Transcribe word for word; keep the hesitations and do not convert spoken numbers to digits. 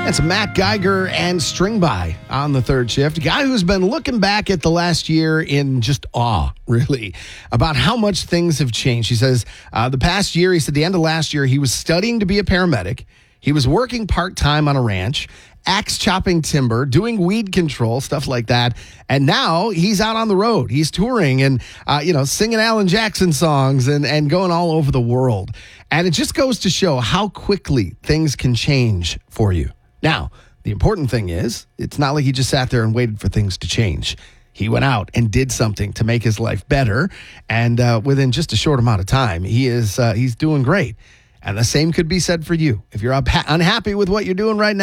That's Matt Geiger and String By on the third shift. A guy who's been looking back at the last year in just awe, really, about how much things have changed. He says uh, the past year, he said the end of last year, he was studying to be a paramedic. He was working part-time on a ranch, axe chopping timber, doing weed control, stuff like that. And now he's out on the road. He's touring and, uh, you know, singing Alan Jackson songs and, and going all over the world. And it just goes to show how quickly things can change for you. Now, the important thing is, it's not like he just sat there and waited for things to change. He went out and did something to make his life better. And uh, within just a short amount of time, he is uh, he's doing great. And the same could be said for you. If you're unha- unhappy with what you're doing right now,